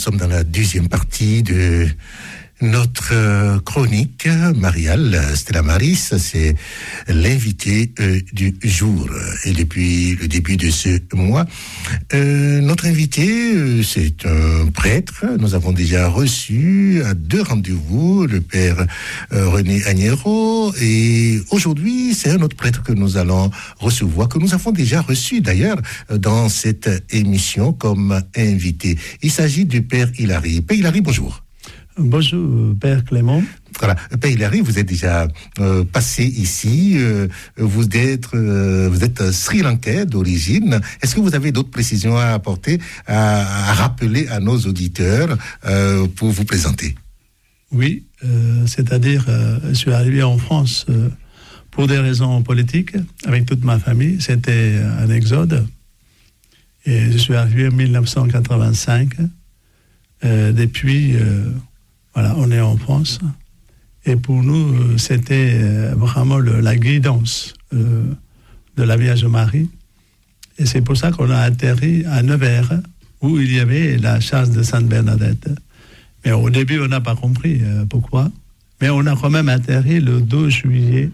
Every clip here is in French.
sommes dans la deuxième partie de notre chronique mariale. Stella Maris, c'est l'invité du jour. Et depuis le début de ce mois, notre invité, c'est un prêtre. Nous avons déjà reçu à 2 rendez-vous le père René Agnero. Et aujourd'hui, c'est un autre prêtre que nous allons recevoir, que nous avons déjà reçu d'ailleurs dans cette émission comme invité. Il s'agit du père Hilary. Père Hilary, bonjour. Bonjour, Père Clément. Voilà, Père Hilary, vous êtes déjà passé ici. Vous êtes Sri Lankais d'origine. Est-ce que vous avez d'autres précisions à apporter, à rappeler à nos auditeurs pour vous présenter? Oui, c'est-à-dire, je suis arrivé en France pour des raisons politiques avec toute ma famille. C'était un exode. Et je suis arrivé en 1985. Depuis... Voilà, on est en France. Et pour nous, c'était vraiment la guidance de la Vierge Marie. Et c'est pour ça qu'on a atterri à Nevers, où il y avait la chasse de Sainte Bernadette. Mais au début, on n'a pas compris pourquoi. Mais on a quand même atterri le 12 juillet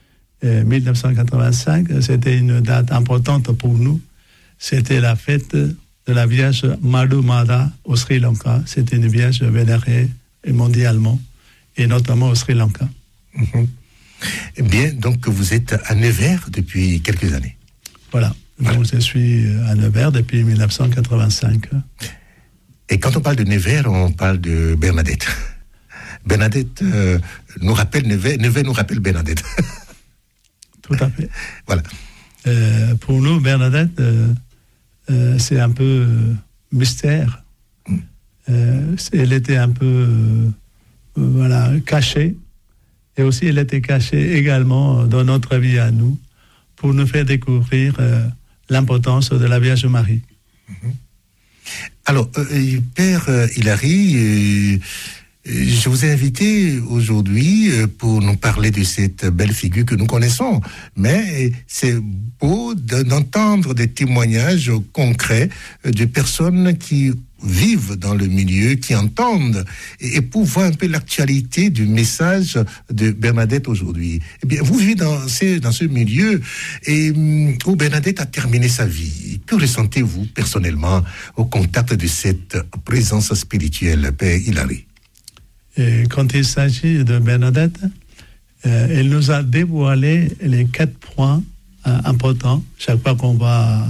1985. C'était une date importante pour nous. C'était la fête de la Vierge Madhumara au Sri Lanka. C'était une Vierge vénérée et mondialement, et notamment au Sri Lanka. Mmh. Eh bien, donc vous êtes à Nevers depuis quelques années. Voilà. Donc je suis à Nevers depuis 1985. Et quand on parle de Nevers, on parle de Bernadette. Bernadette nous rappelle Nevers, Nevers nous rappelle Bernadette. Tout à fait. Voilà. Pour nous, Bernadette, c'est un peu mystère. Elle était un peu cachée, et aussi elle était cachée également dans notre vie à nous, pour nous faire découvrir l'importance de la Vierge Marie. Alors, Père Hilary, je vous ai invité aujourd'hui pour nous parler de cette belle figure que nous connaissons, mais c'est beau d'entendre des témoignages concrets de personnes qui vivent dans le milieu, qui entendent et pour voir un peu l'actualité du message de Bernadette aujourd'hui. Eh bien, vous vivez dans ce milieu et où Bernadette a terminé sa vie. Que ressentez-vous personnellement au contact de cette présence spirituelle, Père Hilary? Et quand il s'agit de Bernadette, elle nous a dévoilé les 4 points importants chaque fois qu'on va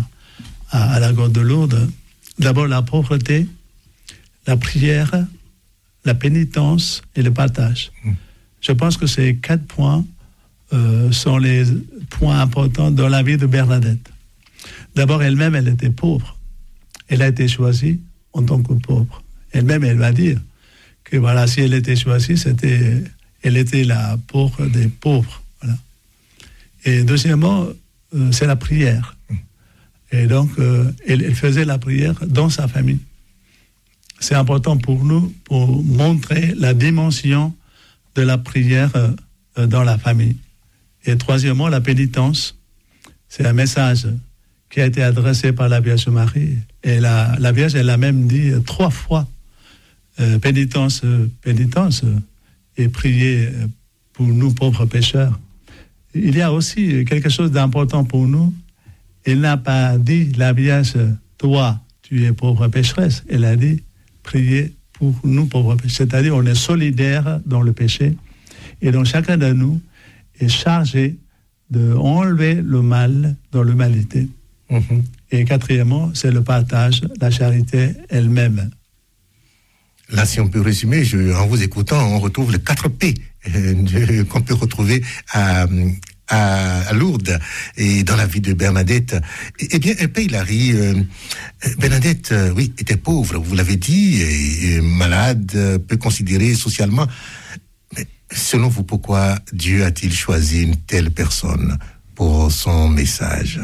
à la grotte de Lourdes. D'abord la pauvreté, la prière, la pénitence et le partage. Je pense que ces 4 points sont les points importants dans la vie de Bernadette. D'abord, elle-même, elle était pauvre. Elle a été choisie en tant que pauvre. Elle-même, elle va dire que voilà, si elle était choisie, elle était la pauvre des pauvres. Voilà. Et deuxièmement, c'est la prière. Et donc, elle faisait la prière dans sa famille. C'est important pour nous, pour montrer la dimension de la prière dans la famille. Et troisièmement, la pénitence. C'est un message qui a été adressé par la Vierge Marie. Et la Vierge, elle a même dit 3 fois pénitence, pénitence, et prier pour nous pauvres pécheurs. Il y a aussi quelque chose d'important pour nous. Elle n'a pas dit, la Vierge, toi, tu es pauvre pécheresse. Elle a dit, priez pour nous pauvres pécheurs. C'est-à-dire, on est solidaires dans le péché. Et donc, chacun de nous est chargé d'enlever le mal dans l'humanité. Et quatrièmement, c'est le partage, la charité elle-même. Là, si on peut résumer, en vous écoutant, on retrouve les 4 P qu'on peut retrouver à Lourdes et dans la vie de Bernadette. Eh bien, Père Hilary, Bernadette, oui, était pauvre, vous l'avez dit, et malade, peu considérée socialement. Mais selon vous, pourquoi Dieu a-t-il choisi une telle personne pour son message?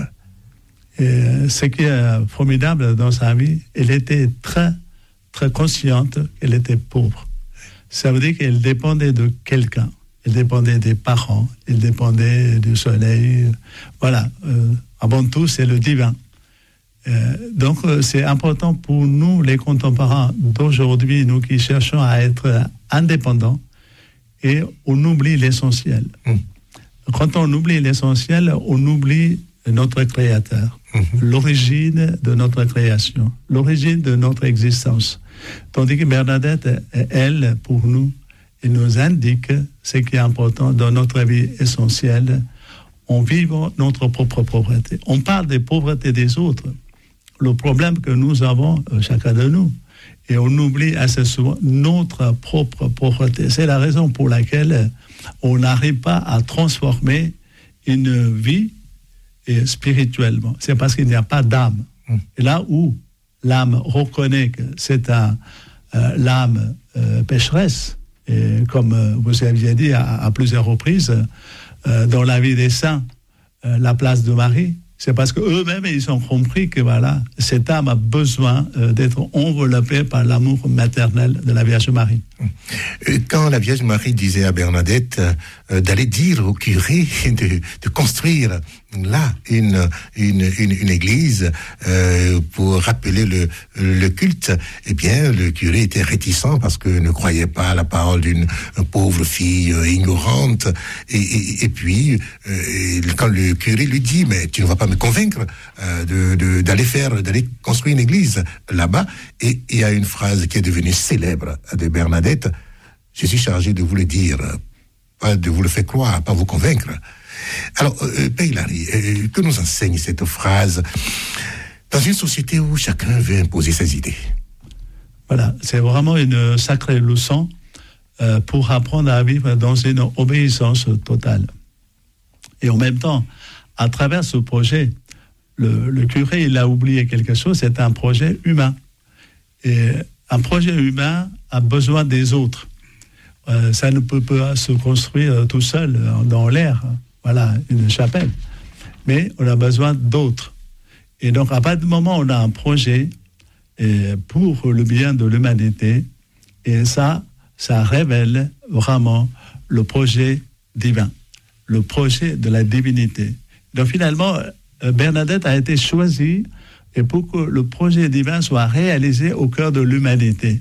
Ce qui est formidable dans sa vie, elle était très, très consciente qu'elle était pauvre. Ça veut dire qu'elle dépendait de quelqu'un. Elle dépendait des parents, elle dépendait du soleil. Voilà, avant tout, c'est le divin. Donc, c'est important pour nous, les contemporains d'aujourd'hui, nous qui cherchons à être indépendants, et on oublie l'essentiel. Quand on oublie l'essentiel, on oublie notre Créateur, l'origine de notre création, l'origine de notre existence. Tandis que Bernadette, elle, pour nous, elle nous indique ce qui est important dans notre vie essentielle en vivant notre propre pauvreté. On parle des pauvretés des autres, le problème que nous avons, chacun de nous, et on oublie assez souvent notre propre pauvreté. C'est la raison pour laquelle on n'arrive pas à transformer une vie spirituellement. C'est parce qu'il n'y a pas d'âme. Et là où l'âme reconnaît que c'est l'âme pécheresse, et comme vous aviez dit à plusieurs reprises, dans la vie des saints, la place de Marie, c'est parce qu'eux-mêmes, ils ont compris que voilà, cette âme a besoin d'être enveloppée par l'amour maternel de la Vierge Marie. Quand la Vierge Marie disait à Bernadette d'aller dire au curé de construire là une église pour rappeler le culte, eh bien le curé était réticent parce que ne croyait pas à la parole d'une pauvre fille ignorante. Et puis quand le curé lui dit mais tu ne vas pas me convaincre d'aller construire une église là-bas, et il y a une phrase qui est devenue célèbre de Bernadette: je suis chargé de vous le dire, pas de vous le faire croire, pas vous convaincre. Alors, Père Hilary, que nous enseigne cette phrase dans une société où chacun veut imposer ses idées? Voilà, c'est vraiment une sacrée leçon pour apprendre à vivre dans une obéissance totale. Et en même temps, à travers ce projet, le curé, il a oublié quelque chose, c'est un projet humain. Et un projet humain a besoin des autres. Ça ne peut pas se construire tout seul dans l'air. Voilà, une chapelle. Mais on a besoin d'autres. Et donc, à partir du moment où on a un projet pour le bien de l'humanité, et ça révèle vraiment le projet divin, le projet de la divinité. Donc, finalement, Bernadette a été choisie et pour que le projet divin soit réalisé au cœur de l'humanité.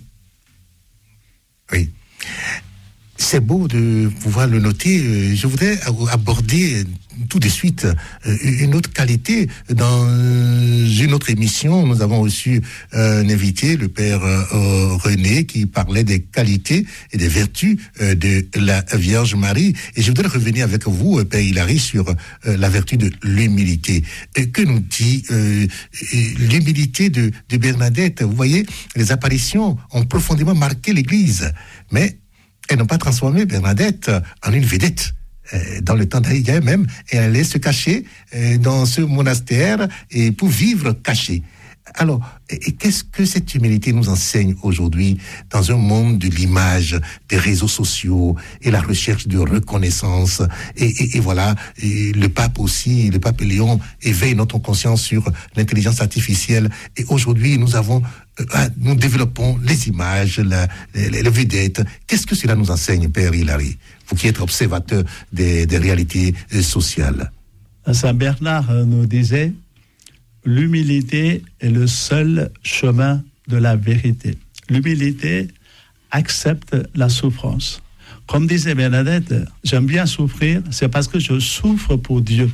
Oui. C'est beau de pouvoir le noter. Je voudrais aborder tout de suite une autre qualité. Dans une autre émission, nous avons reçu un invité, le Père René, qui parlait des qualités et des vertus de la Vierge Marie. Et je voudrais revenir avec vous, Père Hilary, sur la vertu de l'humilité. Que nous dit l'humilité de Bernadette? Vous voyez, les apparitions ont profondément marqué l'Église, mais elles n'ont pas transformé Bernadette en une vedette. Dans le temps d'Aïe même, elle allait se cacher dans ce monastère et pour vivre cachée. Alors, qu'est-ce que cette humilité nous enseigne aujourd'hui dans un monde de l'image, des réseaux sociaux et la recherche de reconnaissance? Et voilà, le pape aussi, le pape Léon éveille notre conscience sur l'intelligence artificielle. Et aujourd'hui, nous développons les images, les vedettes. Qu'est-ce que cela nous enseigne, Père Hilary, vous qui êtes observateur des réalités sociales? Saint Bernard nous disait: l'humilité est le seul chemin de la vérité. L'humilité accepte la souffrance. Comme disait Bernadette, j'aime bien souffrir, c'est parce que je souffre pour Dieu.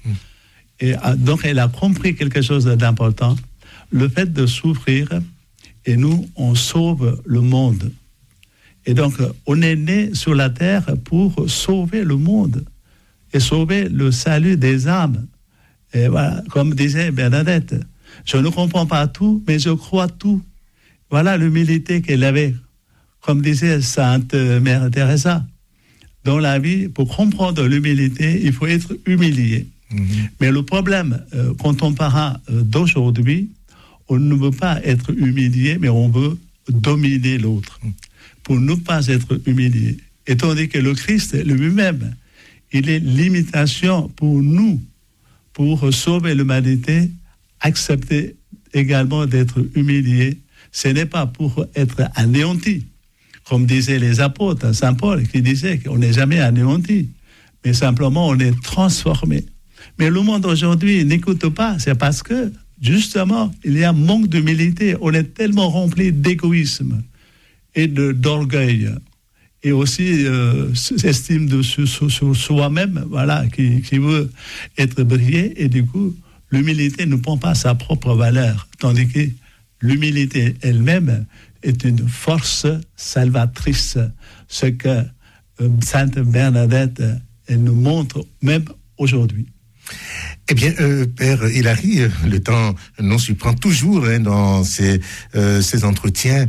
Et donc elle a compris quelque chose d'important, le fait de souffrir, et nous, on sauve le monde. Et donc, on est né sur la terre pour sauver le monde et sauver le salut des âmes. Et voilà, comme disait Bernadette, je ne comprends pas tout, mais je crois tout. Voilà l'humilité qu'elle avait. Comme disait Sainte Mère Teresa, dans la vie, pour comprendre l'humilité, il faut être humilié. Mais le problème contemporain d'aujourd'hui, on ne veut pas être humilié, mais on veut dominer l'autre pour ne pas être humilié. Et tandis que le Christ lui-même, il est l'imitation pour nous, pour sauver l'humanité, accepter également d'être humilié. Ce n'est pas pour être anéanti, comme disaient les apôtres, Saint Paul qui disait qu'on n'est jamais anéanti, mais simplement on est transformé. Mais le monde aujourd'hui n'écoute pas, c'est parce que justement, il y a un manque d'humilité. On est tellement rempli d'égoïsme et d'orgueil. Et aussi estime de sur soi-même, voilà, qui veut être brillé. Et du coup, l'humilité ne prend pas sa propre valeur. Tandis que l'humilité elle-même est une force salvatrice. Ce que Sainte Bernadette, elle nous montre même aujourd'hui. Eh bien, Père Hilary, le temps nous surprend toujours dans ces entretiens.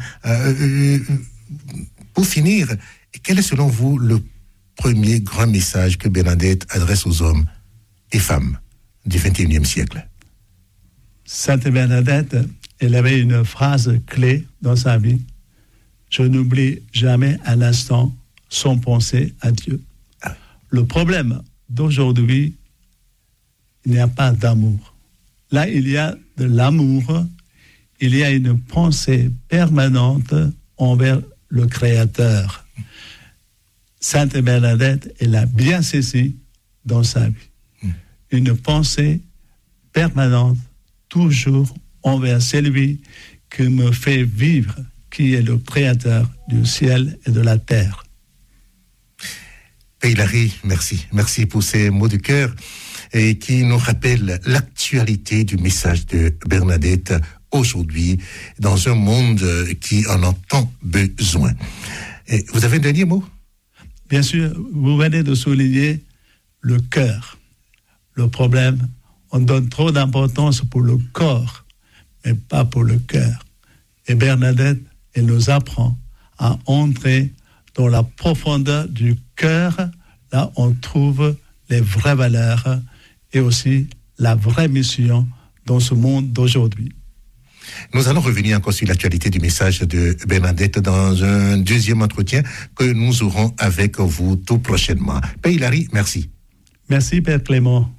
Pour finir, quel est selon vous le premier grand message que Bernadette adresse aux hommes et femmes du XXIe siècle? Sainte Bernadette, elle avait une phrase clé dans sa vie. Je n'oublie jamais un instant sans penser à Dieu. Le problème d'aujourd'hui, il n'y a pas d'amour. Là, il y a de l'amour, il y a une pensée permanente envers le Créateur. Sainte Bernadette, elle a bien saisi dans sa vie. Une pensée permanente, toujours envers celui qui me fait vivre, qui est le Créateur du ciel et de la terre. Père Hilary, merci. Merci pour ces mots de cœur et qui nous rappellent l'actualité du message de Bernadette aujourd'hui dans un monde qui en a tant besoin. Et vous avez un dernier mot? Bien sûr, vous venez de souligner le cœur. Le problème, on donne trop d'importance pour le corps, mais pas pour le cœur. Et Bernadette, elle nous apprend à entrer dans la profondeur du cœur. Là, on trouve les vraies valeurs et aussi la vraie mission dans ce monde d'aujourd'hui. Nous allons revenir encore sur l'actualité du message de Bernadette dans un deuxième entretien que nous aurons avec vous tout prochainement. Père Hilary, merci. Merci, Père Clément.